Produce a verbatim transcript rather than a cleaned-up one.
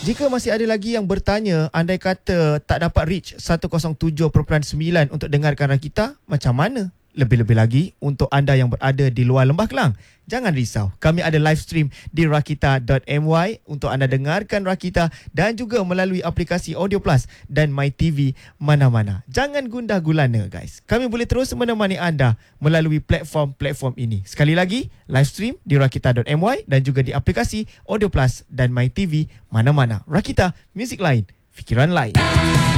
Jika masih ada lagi yang bertanya, andai kata tak dapat reach seratus tujuh perpuluhan sembilan untuk dengarkan Rakita, macam mana? Lebih-lebih lagi untuk anda yang berada di luar Lembah Kelang. Jangan risau, kami ada live stream di rakita dot my untuk anda dengarkan Rakita dan juga melalui aplikasi Audio Plus dan MyTV mana-mana. Jangan gundah gulana guys. Kami boleh terus menemani anda melalui platform-platform ini. Sekali lagi, live stream di rakita dot my dan juga di aplikasi Audio Plus dan MyTV mana-mana. Rakita, muzik lain, fikiran lain.